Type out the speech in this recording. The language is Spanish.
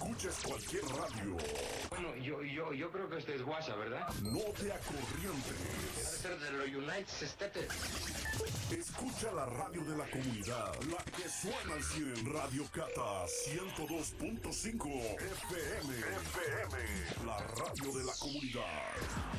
escuches cualquier radio. Bueno, yo creo que este es WhatsApp, ¿verdad? No te acorrientes. Debe ser de los United States. Escucha la radio de la comunidad, la que suena al 100. Radio Cata 102.5 FM. La radio de la comunidad.